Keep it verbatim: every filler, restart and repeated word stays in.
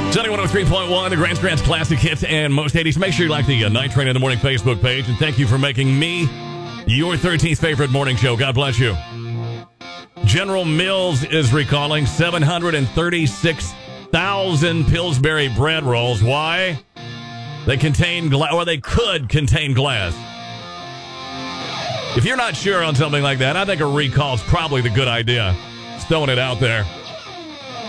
Sunny one oh three point one, the Grants Grants Classic Hits and Most eighties. Make sure you like the uh, Night Train in the Morning Facebook page, and thank you for making me your thirteenth favorite morning show. God bless you. General Mills is recalling seven hundred thirty-six thousand Pillsbury bread rolls. Why? They contain glass, or they could contain glass. If you're not sure on something like that, I think a recall is probably the good idea. Just throwing it out there.